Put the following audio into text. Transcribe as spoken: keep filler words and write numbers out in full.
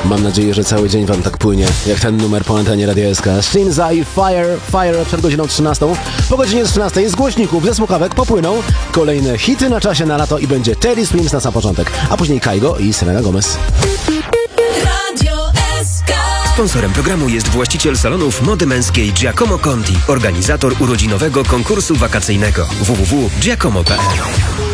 Mam nadzieję, że cały dzień wam tak płynie, jak ten numer po antenie Radia S K. Shinzai Fire, Fire przed godziną trzynastą. Po godzinie trzynastej z głośników, ze słuchawek popłyną kolejne hity na czasie na lato i będzie Teddy Swims na sam początek, a później Kaigo i Selena Gomez. Radio S K. Sponsorem programu jest właściciel salonów mody męskiej Giacomo Conti, organizator urodzinowego konkursu wakacyjnego w w w kropka giacomo kropka p l.